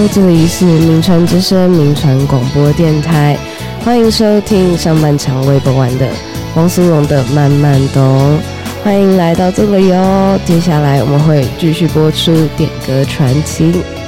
这里是名传之声名传广播电台，欢迎收听上半场微博玩的汪苏泷的慢慢懂，欢迎来到这里哦。接下来我们会继续播出点歌传情。